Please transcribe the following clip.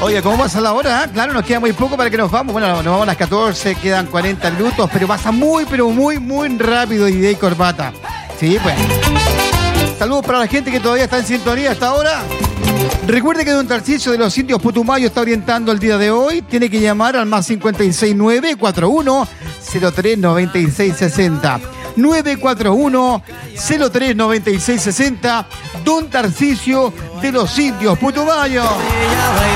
Oye, ¿cómo pasa la hora? Claro, nos queda muy poco para que nos vamos. Bueno, nos vamos a las 14, quedan 40 minutos, pero pasa muy, pero muy, muy rápido Idea y Corbata. Sí, pues. Saludos para la gente que todavía está en sintonía hasta ahora. Recuerde que don Tarcisio de los Indios Putumayo está orientando el día de hoy. Tiene que llamar al más 569-41-03-9660. 941-03-9660. Don Tarcisio de los Indios Putumayo.